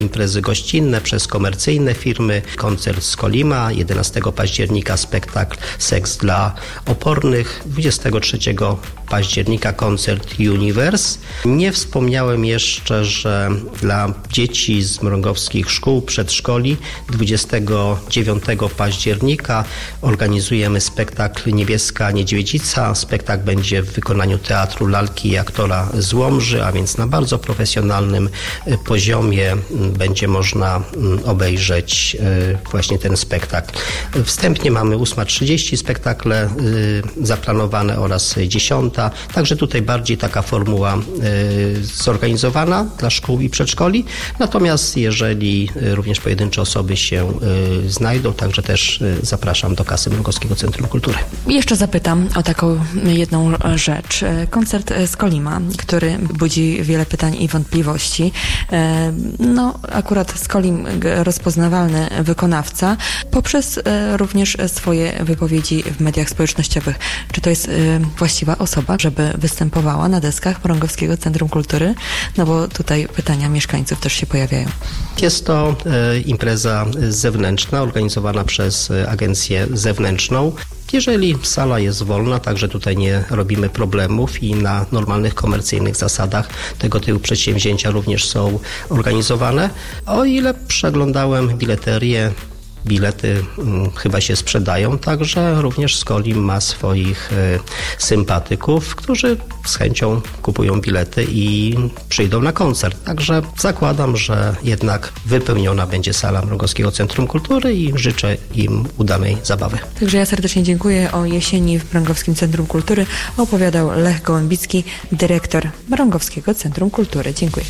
imprezy gościnne przez komercyjne firmy, koncert z Kolima, 11 października spektakl Seks dla opornych, 23 października koncert Universe. Nie wspomniałem jeszcze, że dla dzieci z mrągowskich szkół, przedszkoli 29 października organizujemy spektakl Niebieska Niedźwiedzica. Spektakl będzie w wykonaniu Teatru Lalki i aktora z Łomży, a więc na bardzo profesjonalnym poziomie będzie można obejrzeć właśnie ten spektakl. Wstępnie mamy 8:30 spektakle zaplanowane oraz 10. Także tutaj bardziej taka formuła zorganizowana dla szkół i przedszkoli. Natomiast jeżeli również pojedyncze osoby się znajdą, także też zapraszam do kasy Mrągowskiego Centrum Kultury. Jeszcze zapytam o taką jedną rzecz. Koncert z Kolima, który budzi wiele pytań i wątpliwości. No, akurat z Kolim rozpoznawalny wykonawca poprzez również swoje wypowiedzi w mediach społecznościowych. Czy to jest właściwa osoba, żeby występowała na deskach Mrągowskiego Centrum Kultury? No bo tutaj pytania mieszkańców też się pojawiają. Jest to impreza zewnętrzna, organizowana przez agencję zewnętrzną. Jeżeli sala jest wolna, także tutaj nie robimy problemów i na normalnych komercyjnych zasadach tego typu przedsięwzięcia również są organizowane. O ile przeglądałem bileterię, bilety chyba się sprzedają, także również Skolim ma swoich sympatyków, którzy z chęcią kupują bilety i przyjdą na koncert. Także zakładam, że jednak wypełniona będzie sala Mrągowskiego Centrum Kultury i życzę im udanej zabawy. Także ja serdecznie dziękuję. O jesieni w Mrągowskim Centrum Kultury opowiadał Lech Gołębicki, dyrektor Mrągowskiego Centrum Kultury. Dziękuję.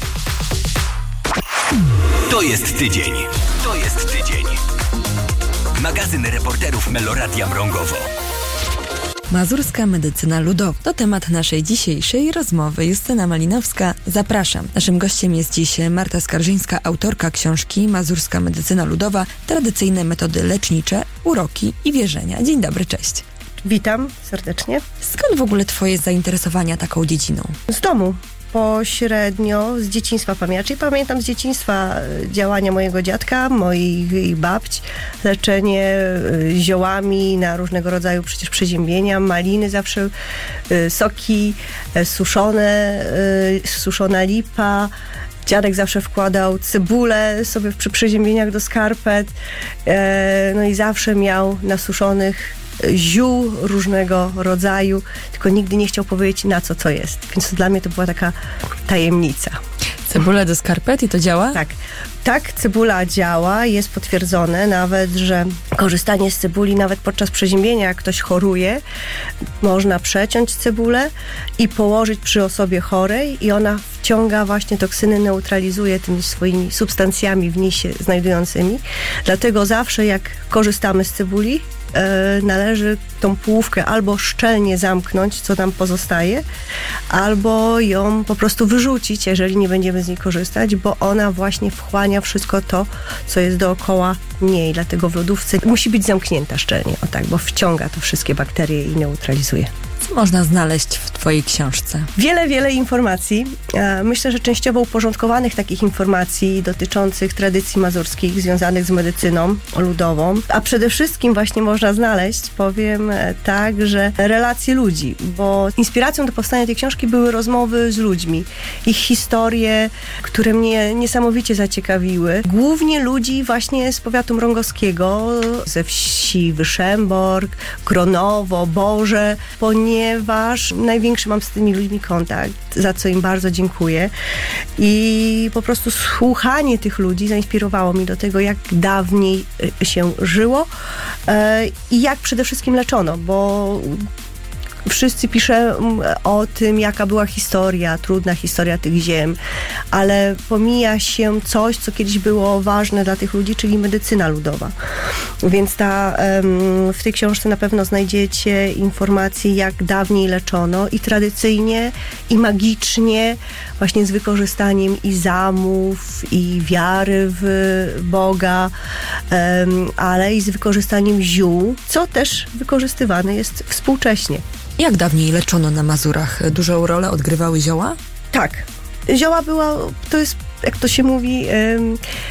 To jest tydzień. To jest tydzień. Magazyn reporterów Meloradia Mrągowo. Mazurska medycyna ludowa. To temat naszej dzisiejszej rozmowy. Justyna Malinowska, zapraszam. Naszym gościem jest dziś Marta Skarżyńska, autorka książki Mazurska medycyna ludowa. Tradycyjne metody lecznicze, uroki i wierzenia. Dzień dobry, cześć. Witam serdecznie. Skąd w ogóle twoje zainteresowania taką dziedziną? Z domu. Pośrednio z dzieciństwa pamiętam z dzieciństwa działania mojego dziadka, moich babć, leczenie ziołami na różnego rodzaju przecież przeziębienia, maliny zawsze, soki, suszona lipa. Dziadek zawsze wkładał cebulę sobie przy przeziębieniach do skarpet, no i zawsze miał nasuszonych ziół różnego rodzaju, tylko nigdy nie chciał powiedzieć, na co to jest. Więc dla mnie to była taka tajemnica. Cebula do skarpet i to działa? Tak, cebula działa, jest potwierdzone nawet, że korzystanie z cebuli nawet podczas przeziębienia, jak ktoś choruje, można przeciąć cebulę i położyć przy osobie chorej i ona wciąga właśnie toksyny, neutralizuje tymi swoimi substancjami w niej się znajdującymi. Dlatego zawsze jak korzystamy z cebuli, należy tą połówkę albo szczelnie zamknąć, co tam pozostaje, albo ją po prostu wyrzucić, jeżeli nie będziemy z niej korzystać, bo ona właśnie wchłania wszystko to, co jest dookoła niej. Dlatego w lodówce musi być zamknięta szczelnie, bo wciąga to wszystkie bakterie i neutralizuje. Co można znaleźć w twojej książce? Wiele informacji. Myślę, że częściowo uporządkowanych takich informacji dotyczących tradycji mazurskich, związanych z medycyną ludową. A przede wszystkim właśnie można znaleźć, powiem tak, że relacje ludzi, bo inspiracją do powstania tej książki były rozmowy z ludźmi. Ich historie, które mnie niesamowicie zaciekawiły. Głównie ludzi właśnie z powiatu mrągowskiego, ze wsi Wyszembork, Kronowo, Boże, ponieważ największy mam z tymi ludźmi kontakt, za co im bardzo dziękuję. I po prostu słuchanie tych ludzi zainspirowało mnie do tego, jak dawniej się żyło i jak przede wszystkim leczono, bo wszyscy piszą o tym, jaka była historia, trudna historia tych ziem, ale pomija się coś, co kiedyś było ważne dla tych ludzi, czyli medycyna ludowa. Więc w tej książce na pewno znajdziecie informacje, jak dawniej leczono i tradycyjnie, i magicznie, właśnie z wykorzystaniem i zamów, i wiary w Boga, ale i z wykorzystaniem ziół, co też wykorzystywane jest współcześnie. Jak dawniej leczono na Mazurach? Dużą rolę odgrywały zioła? Tak. Zioła to jest jak to się mówi,